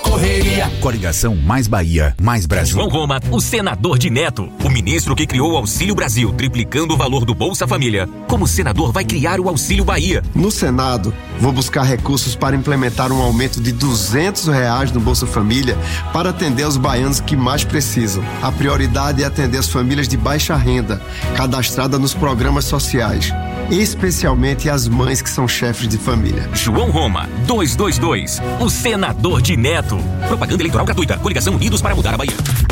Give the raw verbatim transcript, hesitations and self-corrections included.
correria. Coligação Mais Bahia, Mais Brasil. João Roma, o senador de Neto, o ministro que criou o Auxílio Brasil, triplicando o valor do Bolsa Família. Como senador, vai criar o Auxílio Bahia. No Senado, vou buscar recursos para implementar um aumento de duzentos reais no Bolsa Família para atender os baianos que mais precisam. A prioridade é atender as famílias de baixa renda, cadastradas nos programas sociais, especialmente as mães que são chefes de família. João Roma, duzentos e vinte e dois, o senador de Neto. Propaganda eleitoral gratuita. Coligação Unidos para mudar a Bahia.